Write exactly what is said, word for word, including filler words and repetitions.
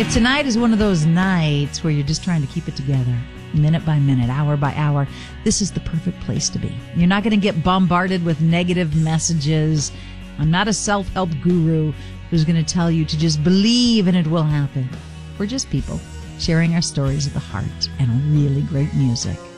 If tonight is one of those nights where you're just trying to keep it together, minute by minute, hour by hour, this is the perfect place to be. You're not going to get bombarded with negative messages. I'm not a self-help guru who's going to tell you to just believe and it will happen. We're just people sharing our stories of the heart and really great music.